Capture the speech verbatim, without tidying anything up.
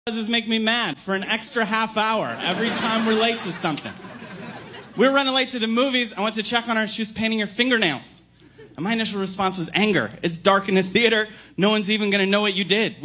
does is make me mad for an extra half hour every time we're late to something. We were running late to the movies. I went to check on her. She was painting her fingernails. And my initial response was anger. It's dark in the theater. No one's even going to know what you did.